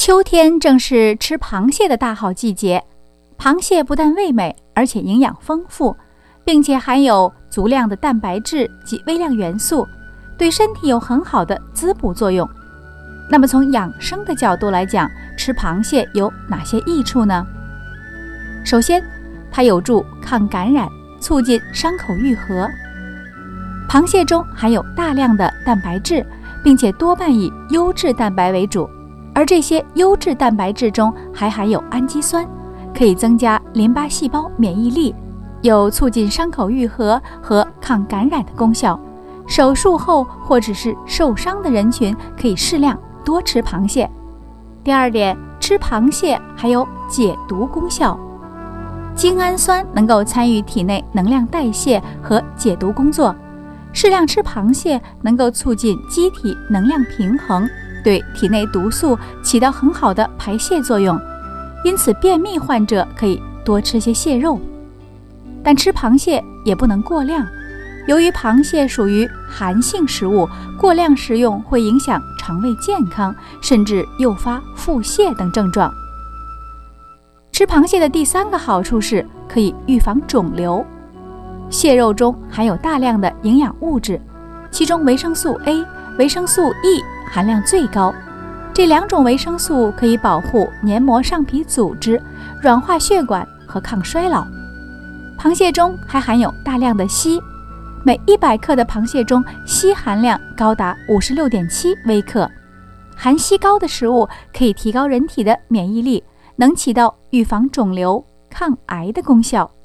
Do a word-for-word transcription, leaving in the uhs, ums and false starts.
秋天正是吃螃蟹的大好季节，螃蟹不但味美，而且营养丰富，并且含有足量的蛋白质及微量元素，对身体有很好的滋补作用。那么从养生的角度来讲，吃螃蟹有哪些益处呢？首先，它有助抗感染，促进伤口愈合。螃蟹中含有大量的蛋白质，并且多半以优质蛋白为主，而这些优质蛋白质中还含有氨基酸，可以增加淋巴细胞免疫力，有促进伤口愈合和抗感染的功效。手术后或者是受伤的人群可以适量多吃螃蟹。第二点，吃螃蟹还有解毒功效。精氨酸能够参与体内能量代谢和解毒工作，适量吃螃蟹能够促进机体能量平衡，对体内毒素起到很好的排泄作用，因此便秘患者可以多吃些蟹肉。但吃螃蟹也不能过量，由于螃蟹属于寒性食物，过量食用会影响肠胃健康，甚至诱发腹泻等症状。吃螃蟹的第三个好处是可以预防肿瘤。蟹肉中含有大量的营养物质，其中维生素 A、维生素 E 含量最高。这两种维生素可以保护黏膜上皮组织、软化血管和抗衰老。螃蟹中还含有大量的硒，每一百克的螃蟹中硒含量高达 五十六点七 微克。含硒高的食物可以提高人体的免疫力，能起到预防肿瘤、抗癌的功效。